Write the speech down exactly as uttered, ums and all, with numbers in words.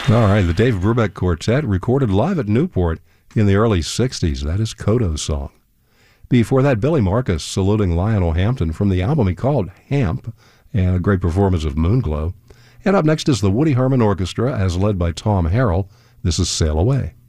All right, the Dave Brubeck Quartet recorded live at Newport in the early sixties. That is Kodo's song. Before that, Billy Marcus saluting Lionel Hampton from the album he called Hamp, and a great performance of Moonglow. And up next is the Woody Herman Orchestra, as led by Tom Harrell. This is Sail Away.